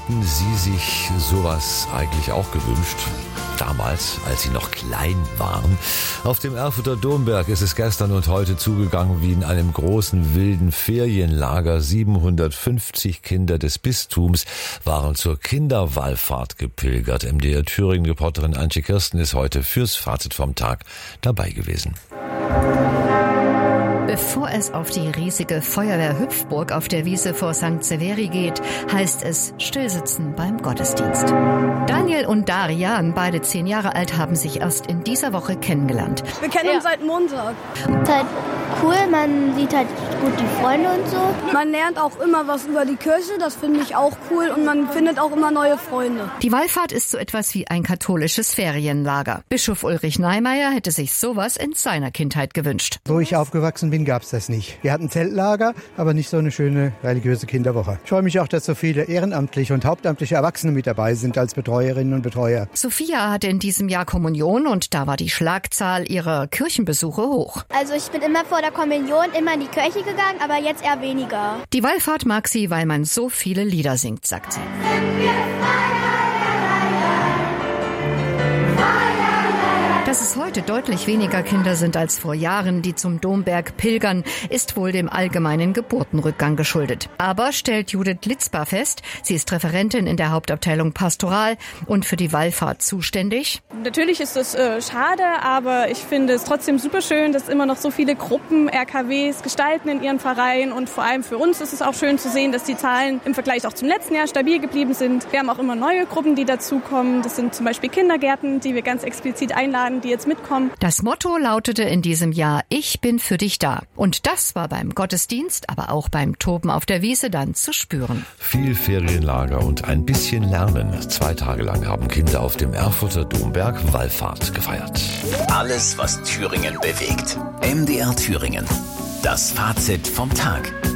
Hätten Sie sich sowas eigentlich auch gewünscht? Damals, als Sie noch klein waren. Auf dem Erfurter Domberg ist es gestern und heute zugegangen wie in einem großen wilden Ferienlager. 750 Kinder des Bistums waren zur Kinderwallfahrt gepilgert. MDR Thüringen-Reporterin Antje Kirsten ist heute fürs Fazit vom Tag dabei gewesen. Bevor es auf die riesige Feuerwehr-Hüpfburg auf der Wiese vor St. Severi geht, heißt es stillsitzen beim Gottesdienst. Daniel und Darian, beide 10 Jahre alt, haben sich erst in dieser Woche kennengelernt. Wir kennen uns seit Montag. Ist halt cool, man sieht halt gut die Freunde und so. Man lernt auch immer was über die Kirche, das finde ich auch cool, und man findet auch immer neue Freunde. Die Wallfahrt ist so etwas wie ein katholisches Ferienlager. Bischof Ulrich Neimeyer hätte sich sowas in seiner Kindheit gewünscht. Wo ich aufgewachsen bin, gab es das nicht. Wir hatten Zeltlager, aber nicht so eine schöne religiöse Kinderwoche. Ich freue mich auch, dass so viele ehrenamtliche und hauptamtliche Erwachsene mit dabei sind als Betreuerinnen und Betreuer. Sophia hatte in diesem Jahr Kommunion und da war die Schlagzahl ihrer Kirchenbesuche hoch. Also ich bin immer vor der Kommunion immer in die Kirche gegangen, aber jetzt eher weniger. Die Wallfahrt mag sie, weil man so viele Lieder singt, sagt sie. Dass es heute deutlich weniger Kinder sind als vor Jahren, die zum Domberg pilgern, ist wohl dem allgemeinen Geburtenrückgang geschuldet. Aber stellt Judith Litzbar fest, sie ist Referentin in der Hauptabteilung Pastoral und für die Wallfahrt zuständig. Natürlich ist es schade, aber ich finde es trotzdem super schön, dass immer noch so viele Gruppen RKWs gestalten in ihren Vereinen, und vor allem für uns ist es auch schön zu sehen, dass die Zahlen im Vergleich auch zum letzten Jahr stabil geblieben sind. Wir haben auch immer neue Gruppen, die dazukommen. Das sind zum Beispiel Kindergärten, die wir ganz explizit einladen, die jetzt mitkommen. Das Motto lautete in diesem Jahr: Ich bin für dich da. Und das war beim Gottesdienst, aber auch beim Toben auf der Wiese dann zu spüren. Viel Ferienlager und ein bisschen Lernen. 2 Tage lang haben Kinder auf dem Erfurter Domberg Wallfahrt gefeiert. Alles, was Thüringen bewegt. MDR Thüringen. Das Fazit vom Tag.